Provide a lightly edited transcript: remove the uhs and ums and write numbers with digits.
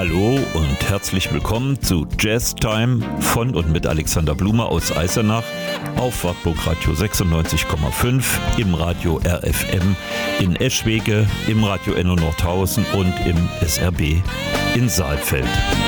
Hallo und herzlich willkommen zu Jazz Time von und mit Alexander Blume aus Eisenach auf Wartburg Radio 96,5, im Radio RFM in Eschwege, im Radio Enno Nordhausen und im SRB in Saalfeld.